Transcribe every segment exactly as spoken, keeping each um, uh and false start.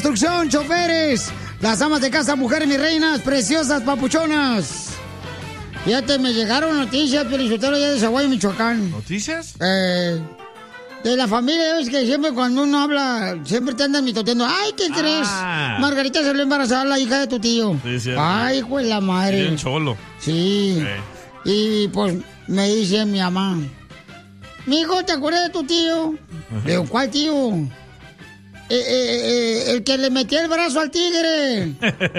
construcción, choferes, las amas de casa, mujeres, mis reinas, preciosas, papuchonas. Fíjate, me llegaron noticias, Piolichotelo, ya de Zaguayo, Michoacán. ¿Noticias? Eh, de la familia, es que siempre cuando uno habla, siempre te andan mitoteando. Ay, ¿qué crees? Ah. Margarita se lo embarazada la hija de tu tío. Sí, cierto. Ay, pues la madre. Bien cholo. Sí. Sí. Y pues me dice mi mamá, mijo, ¿te acuerdas de tu tío? Le digo, ¿cuál tío? Eh, eh, eh, el que le metía el brazo al tigre.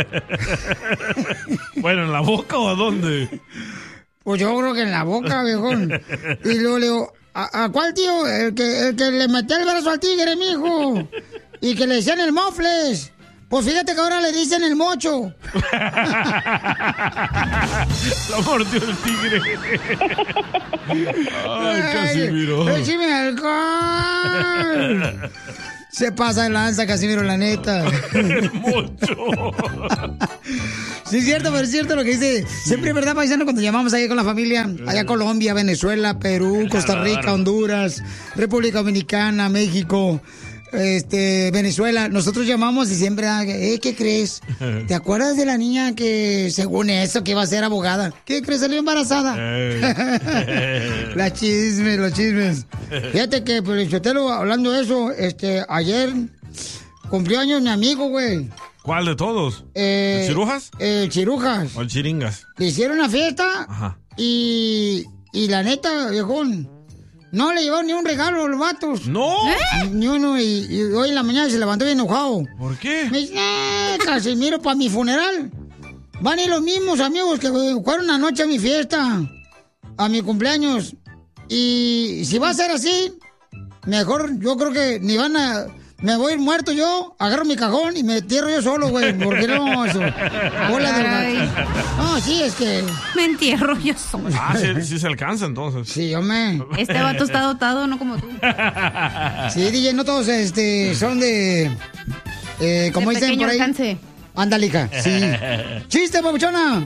Bueno, ¿en la boca o a dónde? Pues yo creo que en la boca, viejón. Y luego le digo, ¿a, a cuál tío? El que, el que le metía el brazo al tigre, mijo. Y que le decían el mofles. Pues fíjate que ahora le dicen el mocho. Lo mordió el tigre. Ay, Casimiro. ¡Échame alcohol! Se pasa de lanza, Casimiro, la neta. El mocho. Sí, es cierto, pero es cierto lo que dice. Siempre, ¿verdad, paisano? Cuando llamamos allá con la familia, allá Colombia, Venezuela, Perú, Costa Rica, Honduras, República Dominicana, México, este, Venezuela, nosotros llamamos y siempre, eh, ¿qué crees? ¿Te acuerdas de la niña que, según eso, que iba a ser abogada? ¿Qué crees? Salió embarazada. Las chismes, los chismes. Fíjate que, pues, Chotelo, hablando de eso, este, ayer cumplió años mi amigo, güey. ¿Cuál de todos? Eh, ¿El Chirujas? El Chirujas. ¿O el Chiringas? Le hicieron una fiesta. Ajá. Y, y la neta, viejón, no le llevaron ni un regalo a los vatos. ¿No? ¿Eh? Ni uno. Y, y hoy en la mañana se levantó bien enojado. ¿Por qué? Me dice, eh, Casimiro, para mi funeral van a ir los mismos amigos que fueron anoche a mi fiesta, a mi cumpleaños. Y si va a ser así, mejor yo creo que ni van a... Me voy a ir muerto yo, agarro mi cajón y me entierro yo solo, güey. Porque no, eso. Bola de gato. No, sí, es que... Me entierro yo solo. Ah, sí, sí se alcanza entonces. Sí, hombre. Este vato está dotado, no como tú. Sí, D J, no todos este, son de... Eh, como de dicen pequeño por ahí. alcance. Ándale, hija, sí. ¡Chiste, papuchona!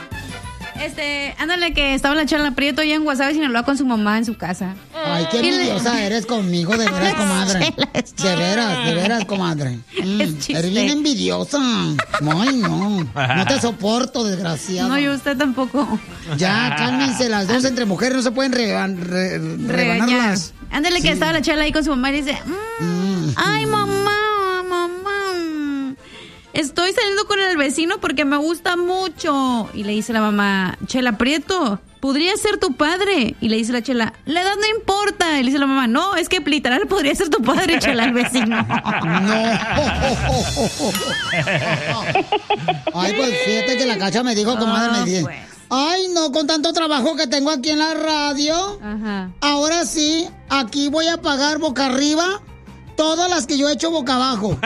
Este, ándale que estaba la Chela Prieto allá en Guasave, Sinaloa, con su mamá en su casa. Ay, qué envidiosa eres conmigo, de veras, comadre. De veras, de veras, comadre. Mm, eres bien envidiosa. Ay, no. No te soporto, desgraciado. No, yo usted tampoco. Ya, cálmense, las dos entre mujeres no se pueden reban, re, rebanarlas. Ándale que Sí. estaba la Chela ahí con su mamá y dice, mmm, Mm. ay, mamá, mamá, estoy saliendo con el vecino porque me gusta mucho. Y le dice la mamá, Chela Prieto, podría ser tu padre. Y le dice la Chela, la edad no importa. Y le dice la mamá, no, es que literal podría ser tu padre, Chela, el vecino. No. Ay, pues fíjate que la Cacha me dijo, comadre, me dice, pues. ay, no, con tanto trabajo que tengo aquí en la radio, Ajá. ahora sí, aquí voy a pagar boca arriba todas las que yo he hecho boca abajo.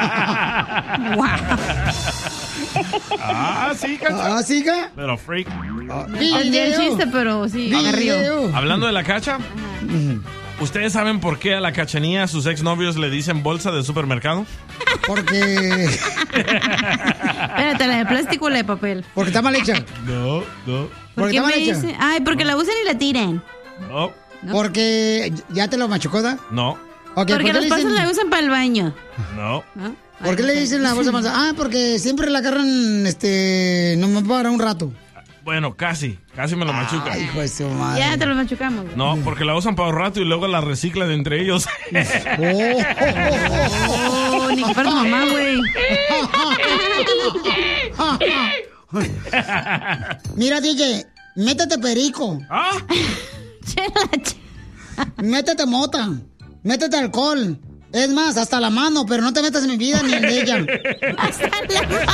Ah, sí, Cacha. ¿Ah, sí, ca? Pero freak. Entendí el chiste, pero sí, me río. Hablando de la Cacha, ¿ustedes saben por qué a la Cachanía sus exnovios le dicen bolsa de supermercado? Porque... Espérate, ¿la de plástico o la de papel? Porque está mal hecha. No, no. ¿Por qué está mal me hecha. dice? Ay, porque la usan y la tiran. No, ¿No? Porque ya te lo machucó, ¿da? no, Ok, Porque ¿por qué los le pasos dicen- la usan para el baño. no. ¿No? ¿Por qué le dicen la bolsa más? Ah, porque siempre la agarran, este, no me para un rato. Bueno, casi, casi me lo machuca. Ay, hijo de su madre. Ya te lo machucamos. güey. No, porque la usan para un rato y luego la reciclan entre ellos. Oh, ni que fuera tu mamá, güey. Mira, D J, métete perico. ¿Ah? Chela, ch- Métete mota. Métete alcohol. Es más, hasta la mano, pero no te metas en mi vida ni en ella. hasta la mano.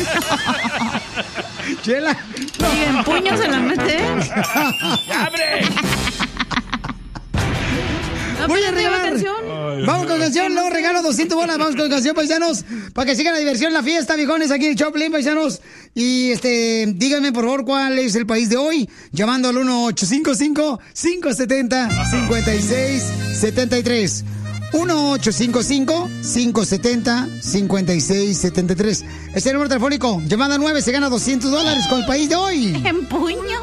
Chela. Y en puño se la mete. ¡Abre! No, Voy a pero lleva regalar. canción. Vamos con canción, luego regalo doscientas bolas. Vamos con canción, paisanos. Para que sigan la diversión, la fiesta, viejones, aquí en Choplin, paisanos. Y este, díganme por favor cuál es el país de hoy. Llamando al uno ocho cinco cinco, cinco siete cero, cinco seis siete tres. uno ocho cinco cinco, cinco siete cero, cinco seis siete tres. Este es el número telefónico. Llamada nueve se gana doscientos dólares con el país de hoy. En puño.